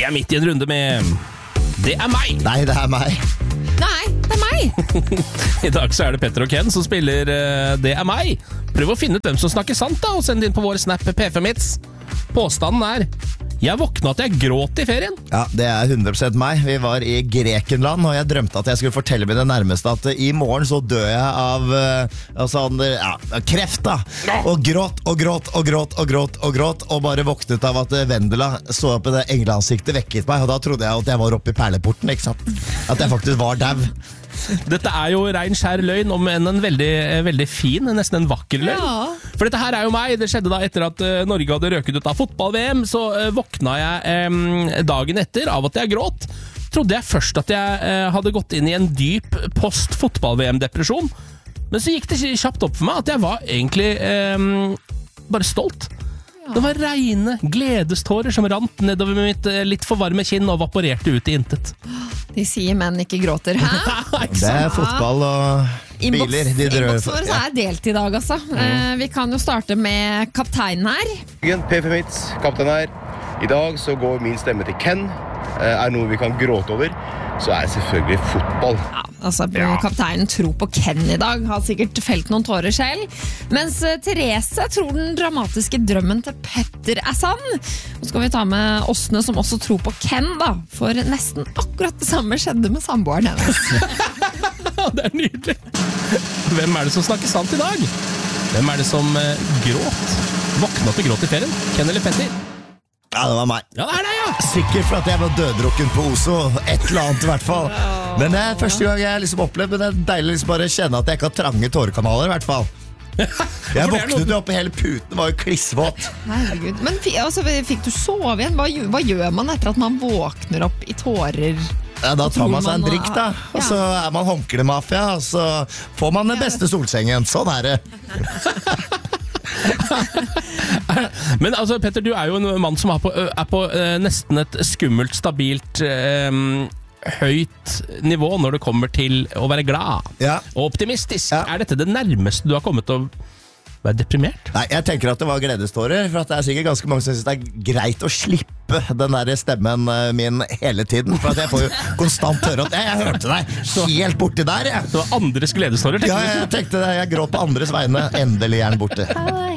Vi midt I en runde med Det meg. Nei, det meg. Nei, det meg. I dag så det Petter og Ken som spiller Det meg. Prøv å finne ut hvem som snakker sant da, og send det inn på vår Snap P5hits. Påstanden jeg våkna at jeg gråt I ferien. Ja, det 100% meg. Vi var I Grekenland, og jeg drømte at jeg skulle fortelle mine nærmeste at I morgen så dør jeg av kreft da. Og gråt, og bare våknet av at Vendela så opp I det engleansiktet vekket meg, og da trodde jeg at jeg var oppe I perleporten, ikke sant? At jeg faktisk var dau. Dette jo ren skjær løgn, om en veldig, veldig fin, nesten en vakker løgn. Ja. For dette her jo meg. Det skjedde da etter at Norge hadde røket ut av fotball-VM, så våkna jeg dagen etter av at jeg gråt. Trodde jeg først at jeg hadde gått inn I en dyp post-fotball-VM-depresjon, men så gikk det kjapt opp for meg at jeg var egentlig bare stolt. Det var reine gledestårer som rant nedover mitt litt for varme kinn og vaporerte ut I intet. De sier menn ikke gråter. Hæ? Det fotball og biler. Inbox vår så delt I dag, altså. Vi kan jo starte med kapteinen her. P5hits, kaptein her. I dag så går min stemme til Ken. Noe vi kan gråte over, så det selvfølgelig fotball. Ja, altså kapteinen tror på Ken I dag. Har sikkert felt noen tårer selv. Mens Therese tror den dramatiske drømmen til Petter sann. Nå skal vi ta med Åsne som også tror på Ken da. For nesten akkurat det samme skjedde med samboeren hennes. Det nydelig. Hvem det som snakker sant I dag? Hvem det som gråt? Våkna til gråt I ferien? Ken eller Petter? Ja, det var meg. Ja, det det, ja! Sikkert for at jeg var døddrukken på Oso. Et eller annet I hvert fall. Men det første gang jeg liksom opplevde, men det deilig liksom bare å kjenne at jeg ikke har trange tårekanaler I hvert fall. Jeg våknet opp I hele puten, var jo klissvåt. Herregud. Men fikk du sove igjen? Hva gjør man etter at man våkner opp I tårer? Ja, da tar man seg en drikk da. Og så man håndklemafia, og så får man den beste solsengen. Sånn det. Men altså, Petter, du jo en mann som er på nesten et skummelt, stabilt, høyt nivå når det kommer til å være glad og optimistisk. Dette det nærmeste du har kommet å være deprimert? Nei, jeg tenker at det var gledestårer, for at det sikkert ganske mange som synes det greit å slippe den der stemmen min hele tiden, for at jeg får jo konstant høre at jeg hørte deg helt borte der. Det var andres gledestårer, tenkte du? Ja, jeg tenkte det. Jeg gråt på andres vegne. Endelig den borte.